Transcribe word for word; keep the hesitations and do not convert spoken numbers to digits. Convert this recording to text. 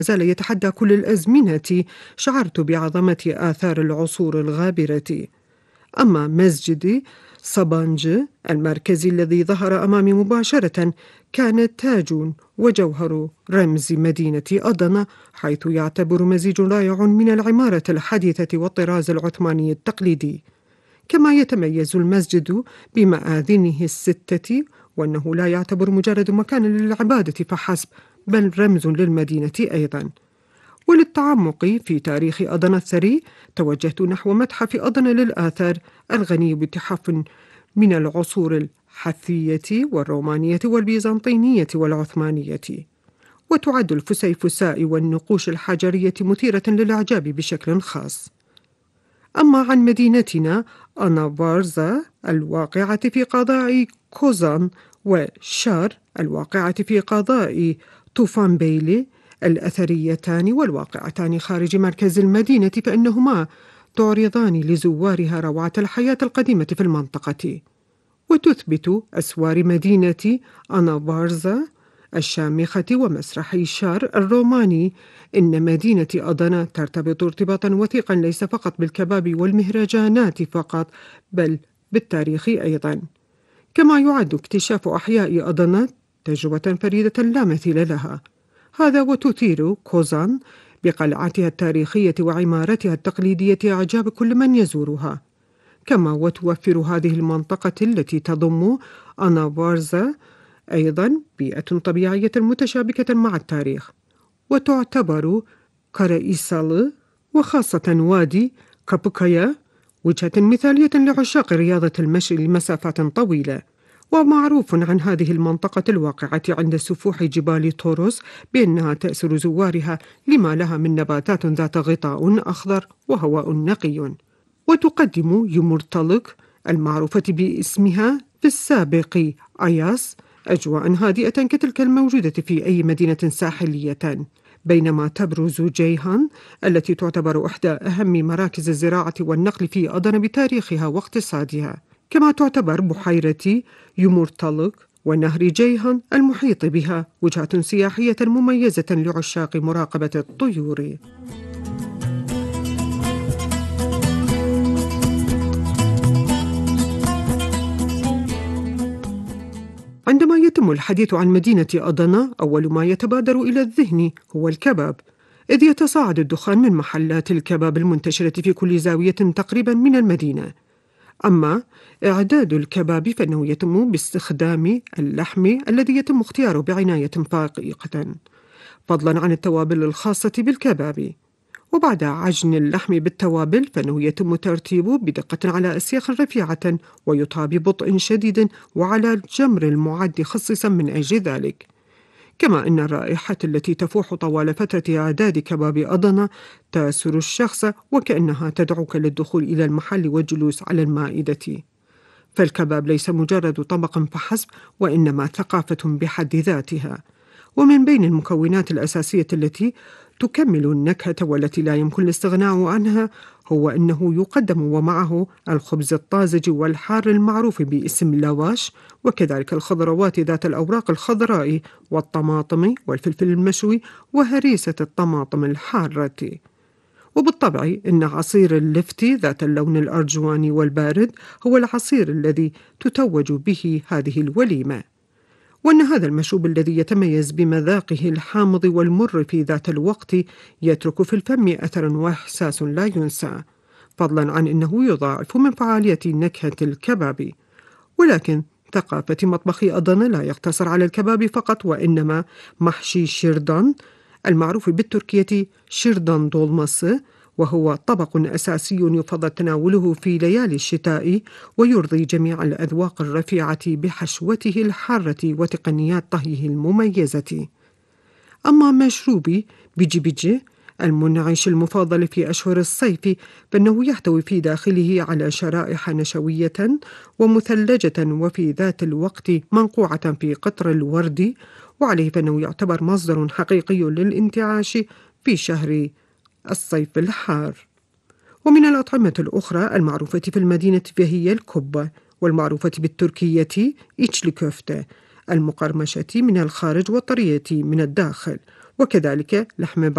زال يتحدى كل الأزمنة، شعرت بعظمة آثار العصور الغابرة. أما مسجد صبانج المركزي الذي ظهر أمامي مباشرة كان تاج وجوهر رمز مدينة أدنا، حيث يعتبر مزيج رائع من العمارة الحديثة والطراز العثماني التقليدي. كما يتميز المسجد بمآذنه الستة، وأنه لا يعتبر مجرد مكان للعبادة فحسب، بل رمز للمدينة أيضا. وللتعمق في تاريخ أدنا الثري توجهت نحو متحف أدنا للآثار الغني بتحف من العصور الحثية والرومانية والبيزنطينية والعثمانية. وتعد الفسيفساء والنقوش الحجرية مثيرة للإعجاب بشكل خاص. أما عن مدينتنا أنافارزا الواقعة في قضاء كوزان، وشار الواقعة في قضاء طوفان بيلي الأثريتان والواقعتان خارج مركز المدينة، فإنهما تعرضان لزوارها روعة الحياة القديمة في المنطقة. وتثبت أسوار مدينة أنافارزا الشامخة ومسرح شار الروماني إن مدينة أدنا ترتبط ارتباطا وثيقا ليس فقط بالكباب والمهرجانات فقط، بل بالتاريخ أيضا. كما يعد اكتشاف أحياء أدنا تجربة فريدة لا مثيل لها. هذا وتثير كوزان بقلعتها التاريخية وعمارتها التقليدية إعجاب كل من يزورها. كما وتوفر هذه المنطقة التي تضم أنافارزا أيضا بيئة طبيعية متشابكة مع التاريخ. وتعتبر كرايسال وخاصة وادي كابوكايا وجهة مثالية لعشاق رياضة المشي لمسافات طويلة. ومعروف عن هذه المنطقة الواقعة عند سفوح جبال توروس بأنها تأسر زوارها لما لها من نباتات ذات غطاء أخضر وهواء نقي. وتقدم يومورتالك المعروفة باسمها في السابق أياس أجواء هادئة كتلك الموجودة في أي مدينة ساحلية، بينما تبرز جيهان التي تعتبر إحدى أهم مراكز الزراعة والنقل في أدنا بتاريخها واقتصادها. كما تعتبر بحيرة يومورتالك ونهر جيهان المحيط بها وجهة سياحية مميزة لعشاق مراقبة الطيور. عندما يتم الحديث عن مدينة أدنا، أول ما يتبادر إلى الذهن هو الكباب، إذ يتصاعد الدخان من محلات الكباب المنتشرة في كل زاوية تقريبا من المدينة. أما إعداد الكباب فإنه يتم باستخدام اللحم الذي يتم اختياره بعناية فائقة، فضلا عن التوابل الخاصة بالكباب. وبعد عجن اللحم بالتوابل فإنه يتم ترتيبه بدقة على أسياخ رفيعة ويطهى ببطء شديد وعلى الجمر المعد خصيصا من أجل ذلك. كما أن الرائحة التي تفوح طوال فترة إعداد كباب أدنا تأسر الشخص وكأنها تدعوك للدخول إلى المحل والجلوس على المائدة. فالكباب ليس مجرد طبق فحسب، وإنما ثقافة بحد ذاتها. ومن بين المكونات الأساسية التي تكمل النكهة والتي لا يمكن الاستغناء عنها هو أنه يقدم ومعه الخبز الطازج والحار المعروف باسم لواش، وكذلك الخضروات ذات الأوراق الخضراء والطماطم والفلفل المشوي وهريسة الطماطم الحارة. وبالطبع إن عصير اللفت ذات اللون الأرجواني والبارد هو العصير الذي تتوج به هذه الوليمة. وأن هذا المشروب الذي يتميز بمذاقه الحامض والمر في ذات الوقت يترك في الفم أثرا وإحساس لا ينسى، فضلا عن أنه يضاعف من فعالية نكهة الكباب. ولكن ثقافة مطبخ أدنا لا يقتصر على الكباب فقط، وإنما محشي شيردان المعروف بالتركية شيردان دولماس، وهو طبق أساسي يفضل تناوله في ليالي الشتاء ويرضي جميع الأذواق الرفيعة بحشوته الحارة وتقنيات طهيه المميزة. أما مشروبي بيجي بيجي المنعش المفضل في أشهر الصيف فإنه يحتوي في داخله على شرائح نشوية ومثلجة وفي ذات الوقت منقوعة في قطر الورد، وعليه فإنه يعتبر مصدر حقيقي للانتعاش في شهر الصيف الحار. ومن الأطعمة الأخرى المعروفة في المدينة فهي الكبة، والمعروفة بالتركية إيتشلي كوفتة المقرمشة من الخارج والطرية من الداخل، وكذلك لحم